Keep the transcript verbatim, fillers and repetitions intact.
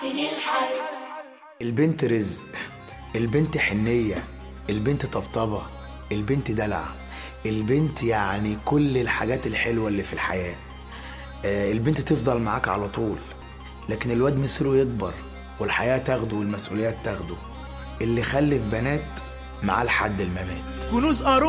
فين الحل؟ البنت رزق، البنت حنية، البنت طبطبة، البنت دلع، البنت يعني كل الحاجات الحلوة اللي في الحياة. آه، البنت تفضل معاك على طول، لكن الواد مصيره يكبر والحياة تاخده والمسؤوليات تاخده. اللي خلف بنات معاه لحد الممات. كنوز